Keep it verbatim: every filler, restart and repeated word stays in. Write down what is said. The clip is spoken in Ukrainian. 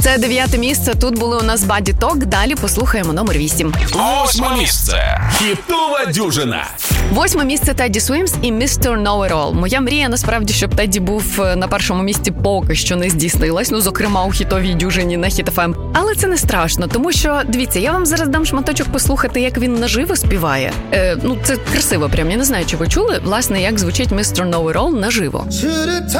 Це дев'яте місце. Тут були у нас Body Talk. Далі послухаємо номер вісім. Восьме місце. Хітова дюжина. Восьме місце Тедді Свімс і містер Know-It-All. Моя мрія, насправді, щоб Тедді був на першому місці, поки що не здійснилась. Ну, зокрема, у хітовій дюжині на Хіт еф ем. Але це не страшно, тому що, дивіться, я вам зараз дам шматочок послухати, як він наживо співає. Е, ну, це красиво прям. Я не знаю, чи ви чули, власне, як звучить містер Know-It-All наживо.